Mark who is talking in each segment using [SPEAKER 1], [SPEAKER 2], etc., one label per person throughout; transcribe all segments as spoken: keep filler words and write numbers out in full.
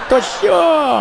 [SPEAKER 1] то все.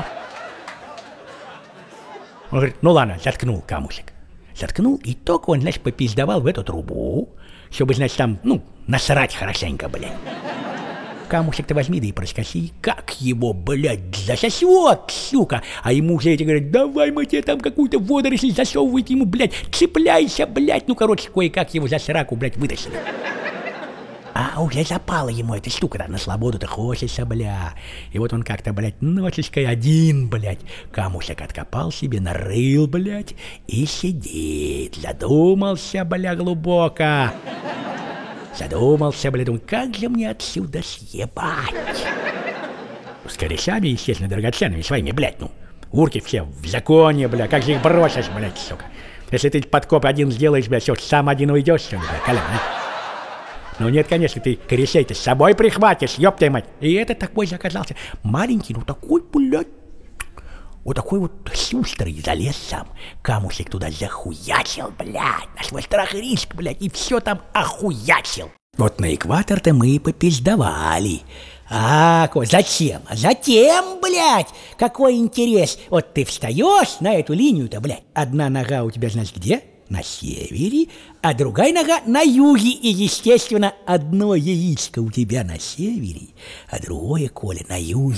[SPEAKER 1] Он говорит, ну ладно, заткнул камушек. Заткнул, и только он, значит, попиздовал в эту трубу, чтобы, значит, там, ну, насрать хорошенько, блядь. Камушек-то возьми, да и проскоси, как его, блядь, засосет, сука. А ему уже эти говорят, давай мы тебе там какую-то водоросль засовывайте ему, блядь, цепляйся, блядь. Ну, короче, кое-как его за сраку, блядь, вытащили. А уже запала ему эта штука-то, на свободу-то хочется, бля. И вот он как-то, блядь, ночечкой один, блядь, камушек откопал себе, нарыл, блядь, и сидит, задумался, бля, глубоко. Задумался, бля, думаю, как же мне отсюда съебать? С корешами, естественно, драгоценными своими, блядь, ну, урки все в законе, бля, как же их бросишь, блядь, сука? Если ты подкоп один сделаешь, блядь, все, сам один уйдешь, все, бля, колян, а? Ну нет, конечно, ты корешей-то с собой прихватишь, ёб твою мать. И это такой же оказался маленький, ну такой, блядь, вот такой вот шустрый, залез сам, камушек туда захуячил, блядь, на свой страх и риск, блядь, и все там охуячил. Вот на экватор-то мы и попиздовали. А, зачем? А затем, блядь, какой интерес. Вот ты встаешь на эту линию-то, блядь, одна нога у тебя, значит, где? На севере, а другая нога на юге, и, естественно, одно яичко у тебя на севере, а другое, Коля, на юге.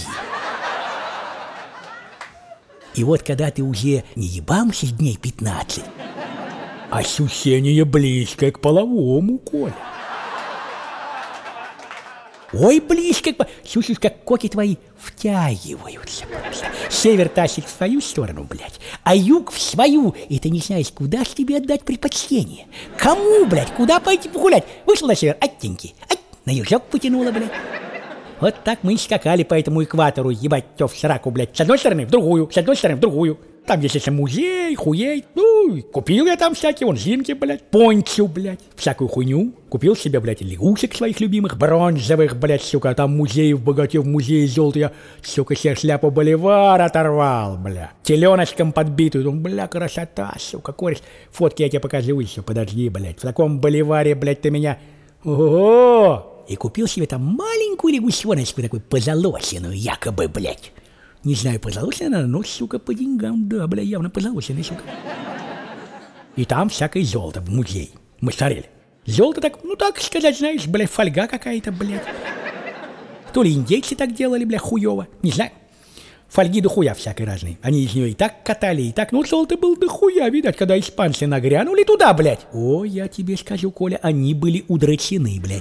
[SPEAKER 1] И вот когда ты уже не ебамся дней пятнадцать, ощущение близкое к половому, Коля. Ой, близко к... Слушай, как коки твои втягиваются просто. Север тащит в свою сторону, блядь, а юг в свою. И ты не знаешь, куда ж тебе отдать предпочтение. Кому, блядь, куда пойти погулять? Вышел на север, оттеньки, ать, на южок потянуло, блядь. Вот так мы и скакали по этому экватору, ебать, тё в сраку, блядь. С одной стороны в другую, с одной стороны в другую. Там есть еще музей, хуей. Ну, купил я там всякие, вон, зинки, блядь, пончу, блядь, всякую хуйню. Купил себе, блядь, лягушек своих любимых, бронзовых, блядь, сука. Там музей в богате, в музее золота я, сука, себе шляпу Боливар оторвал, бля. Теленочком подбитую, думаю, бля, красота, сука, кореш. Фотки я тебе покажу еще, подожди, блядь. В таком Боливаре, блядь, ты меня... Ого! И купил себе там маленькую лягусеночку, такую позолоченную, якобы, блядь. Не знаю, позолоченная, но, сука, по деньгам, да, бля, явно позолоченная, сука. И там всякое золото в музее. Мы смотрели. Золото так, ну так сказать, знаешь, бля, фольга какая-то, блядь. То ли индейцы так делали, бля, хуёво, не знаю. Фольги до хуя всякой разные. Они из нее и так катали, и так, ну, золото было до хуя, видать, когда испанцы нагрянули туда, блядь. О, я тебе скажу, Коля, они были удрочены, блядь.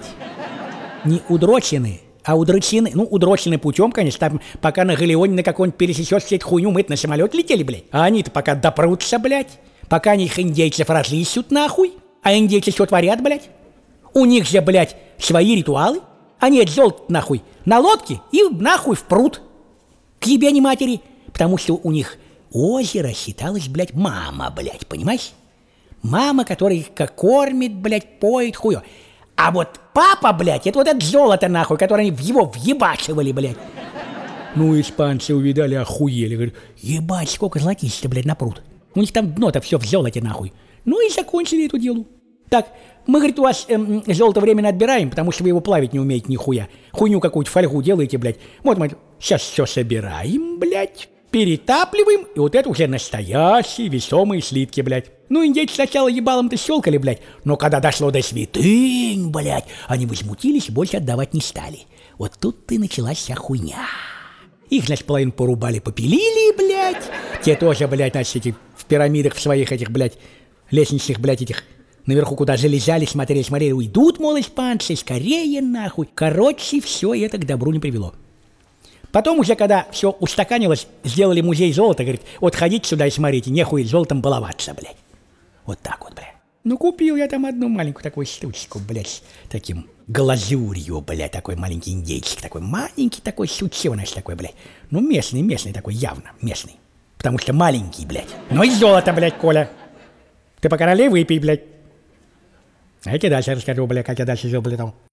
[SPEAKER 1] Не удрочены, а удрочены, ну, удрочены путем, конечно, там, пока на галеоне на какой-нибудь пересечешь всю эту хуйню, мы на самолет летели, блядь. А они-то пока допрутся, блядь, пока они их индейцев разыщут, нахуй. А индейцы что творят, блядь? У них же, блядь, свои ритуалы. Они это золото, нахуй, на лодке и нахуй в пруд. К ебени матери. Потому что у них озеро считалось, блядь, мама, блядь, понимаешь? Мама, которая их кормит, блядь, поет, хуё. А вот папа, блядь, это вот это золото, нахуй, которое они в его въебачивали, блядь. Ну, испанцы увидали, охуели. Говорят, ебать, сколько золотища, блядь, на пруд. У них там дно-то все в золоте, нахуй. Ну и закончили эту делу. Так, мы, говорит, у вас эм, золото временно отбираем, потому что вы его плавить не умеете нихуя. Хуйню какую-то, фольгу делаете, блядь. Вот мы сейчас все собираем, блядь, перетапливаем, и вот это уже настоящие весомые слитки, блядь. Ну, индейцы сначала ебалом-то щелкали, блядь, но когда дошло до святынь, блядь, они возмутились и больше отдавать не стали. Вот тут и началась вся хуйня. Их, значит, половину порубали, попилили, блядь. Те тоже, блядь, значит, эти в пирамидах в своих этих, блядь, лестничных, блядь, этих... Наверху куда залезали, смотрели, смотрели, уйдут, мол, испанцы, скорее нахуй. Короче, все это к добру не привело. Потом уже, когда все устаканилось, сделали музей золота, говорит, вот ходите сюда и смотрите, нехуй золотом баловаться, блядь. Вот так вот, блядь. Ну, купил я там одну маленькую такую штучку, блядь, с таким глазурью, блядь, такой маленький индейчик, такой маленький такой сученыш такой, блядь. Ну, местный, местный такой, явно местный. Потому что маленький, блядь. Ну и золото, блядь, Коля. Ты по короле выпей, блядь. А я тебе дальше расскажу, блядь, как я дальше жил, блядь, там.